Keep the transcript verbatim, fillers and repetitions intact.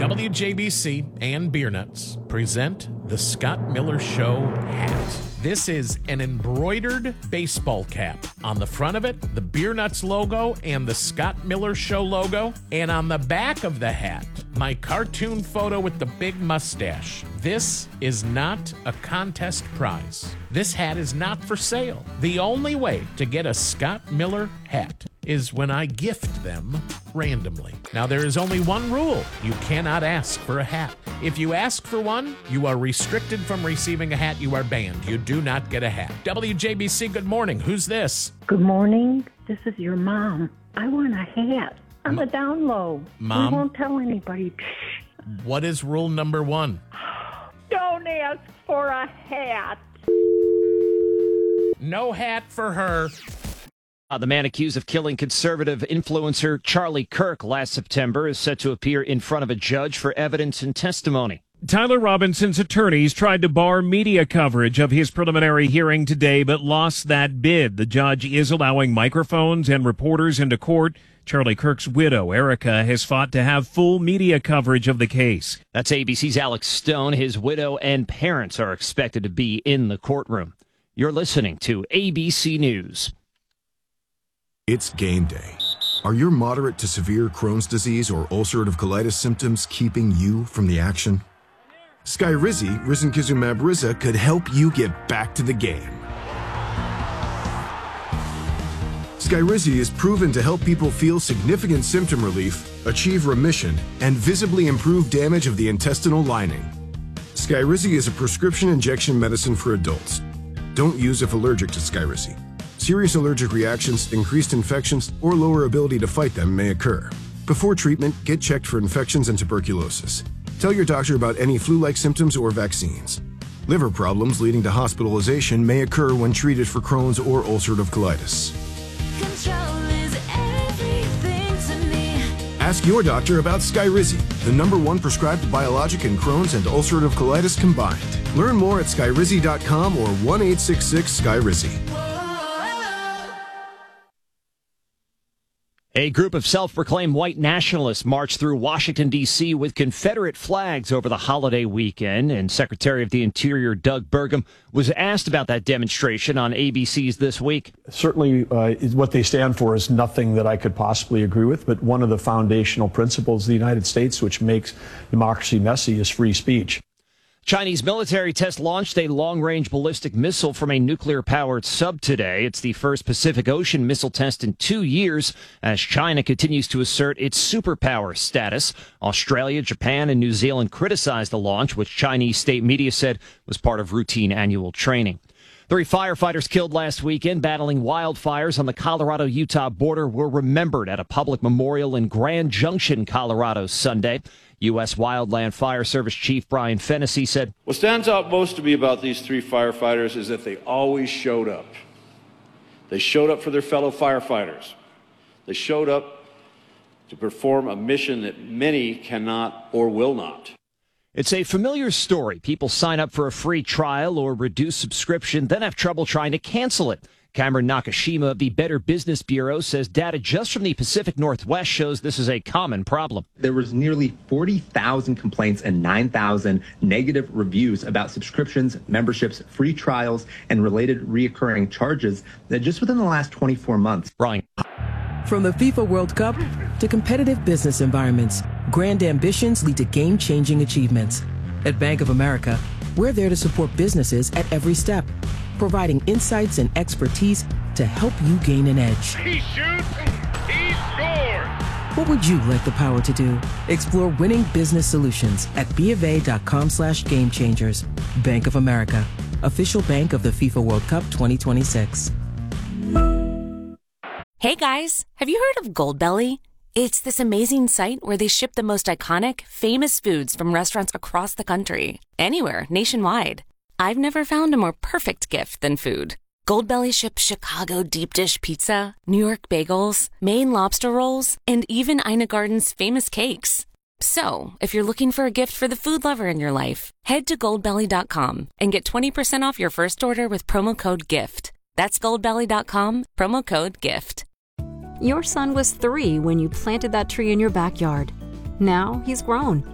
W J B C and Beer Nuts present the Scott Miller Show hat. This is an embroidered baseball cap. On the front of it, the Beer Nuts logo and the Scott Miller Show logo. And on the back of the hat, my cartoon photo with the big mustache. This is not a contest prize. This hat is not for sale. The only way to get a Scott Miller hat is when I gift them randomly. Now, there is only one rule. You cannot ask for a hat. If you ask for one, you are restricted from receiving a hat. You are banned. You do not get a hat. W J B C, good morning. Who's this? Good morning. This is your mom. I want a hat. I'm a down low. Mom? We won't tell anybody. What is rule number one? Don't ask for a hat. No hat for her. Uh, the man accused of killing conservative influencer Charlie Kirk last September is set to appear in front of a judge for evidence and testimony. Tyler Robinson's attorneys tried to bar media coverage of his preliminary hearing today, but lost that bid. The judge is allowing microphones and reporters into court. Charlie Kirk's widow, Erica, has fought to have full media coverage of the case. That's A B C's Alex Stone. His widow and parents are expected to be in the courtroom. You're listening to A B C News. It's game day. Are your moderate to severe Crohn's disease or ulcerative colitis symptoms keeping you from the action? Skyrizi, risankizumab Riza, could help you get back to the game. Skyrizi is proven to help people feel significant symptom relief, achieve remission, and visibly improve damage of the intestinal lining. Skyrizi is a prescription injection medicine for adults. Don't use if allergic to Skyrizi. Serious allergic reactions, increased infections, or lower ability to fight them may occur. Before treatment, get checked for infections and tuberculosis. Tell your doctor about any flu-like symptoms or vaccines. Liver problems leading to hospitalization may occur when treated for Crohn's or ulcerative colitis. Control is everything to me. Ask your doctor about Skyrizi, the number one prescribed biologic in Crohn's and ulcerative colitis combined. Learn more at skyrizi dot com or one eight six six Skyrizi. A group of self-proclaimed white nationalists marched through Washington, D C with Confederate flags over the holiday weekend, and Secretary of the Interior Doug Burgum was asked about that demonstration on A B C's This Week. Certainly, uh, what they stand for is nothing that I could possibly agree with, but one of the foundational principles of the United States, which makes democracy messy, is free speech. Chinese military test launched a long-range ballistic missile from a nuclear-powered sub today. It's the first Pacific Ocean missile test in two years as China continues to assert its superpower status. Australia, Japan, and New Zealand criticized the launch, which Chinese state media said was part of routine annual training. Three firefighters killed last weekend battling wildfires on the Colorado-Utah border were remembered at a public memorial in Grand Junction, Colorado, Sunday. U S Wildland Fire Service Chief Brian Fennessy said, "What stands out most to me about these three firefighters is that they always showed up. They showed up for their fellow firefighters. They showed up to perform a mission that many cannot or will not." It's a familiar story. People sign up for a free trial or reduced subscription, then have trouble trying to cancel it. Cameron Nakashima of the Better Business Bureau says data just from the Pacific Northwest shows this is a common problem. There was nearly forty thousand complaints and nine thousand negative reviews about subscriptions, memberships, free trials, and related reoccurring charges that just within the last twenty-four months. Brian. From the FIFA World Cup to competitive business environments, grand ambitions lead to game-changing achievements. At Bank of America, we're there to support businesses at every step, providing insights and expertise to help you gain an edge. He shoots, he scores! What would you like the power to do? Explore winning business solutions at bofa.com slash game changers. Bank of America, official bank of the FIFA World Cup twenty twenty-six. Hey guys, have you heard of Goldbelly? It's this amazing site where they ship the most iconic, famous foods from restaurants across the country, anywhere, nationwide. I've never found a more perfect gift than food. Goldbelly ships Chicago deep dish pizza, New York bagels, Maine lobster rolls, and even Ina Garden's famous cakes. So, if you're looking for a gift for the food lover in your life, head to goldbelly dot com and get twenty percent off your first order with promo code GIFT. That's goldbelly dot com, promo code GIFT. Your son was three when you planted that tree in your backyard. Now he's grown,